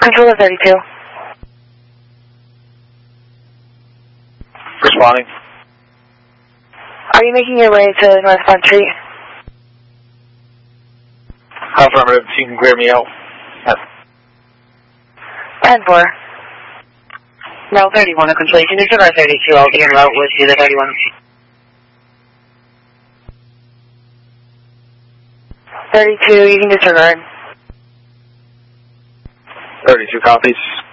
Controller 32. Responding. Are you making your way to North Front Street? Affirmative. You can clear me out. 10-4. Route 31, a completion is about 32. I'll be en route with you, the 31. 32, you can disregard. 32 copies.